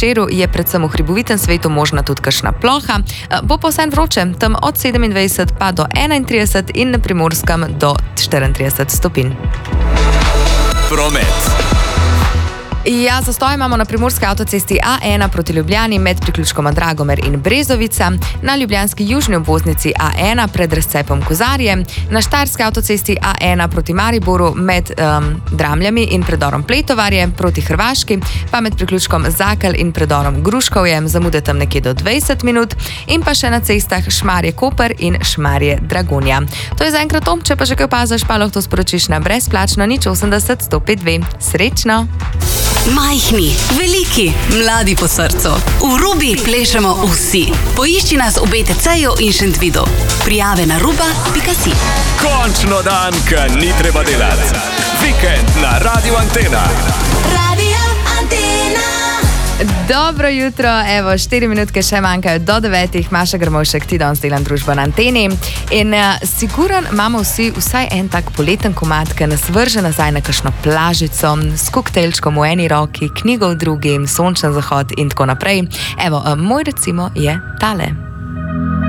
večeru je predvsem v hribovitem svetu možna tudi kakšna ploha. Bo pa vsem vroče, tam od 27 pa do 31 in na Primorskem do 34 stopinj. Promet. Ja, zastoj imamo na primorski avtocesti A1 proti Ljubljani med priključkoma Dragomer in Brezovica, na ljubljanski južni obvoznici A1 pred razcepom Kozarje, na štajerski avtocesti A1 proti Mariboru med Dramljami in predorom Pletovarje proti Hrvaški, pa med priključkom Zakelj in predorom Gruškovje, zamude tam nekje do 20 minut, in pa še na cestah Šmarje-Koper in Šmarje-Dragonja. To je zaenkrat to, če pa že kaj opaziš, pa lahko to sporočiš na brezplačno 080 105 2. Srečno! Majhni, veliki, mladi po srcu. V Rubi plešemo vsi. Poišči nas v BTC-ju in Šentvidu. Prijave na ruba.si. Končno dan, ko ni treba delati. Vikend na Radio Antena. Radio Antena. Dobro jutro, evo 4 minutke še manjkajo do 9. Maša Grmovšek, ti danes delam družbo na Anteni. In siguran imamo vsi vsaj en tak poleten komad, ki nas vrže nazaj na kakšno plažico, s koktejlčkom v eni roki, knjigo v drugi, sončen zahod in tako naprej. Evo, moj recimo je tale.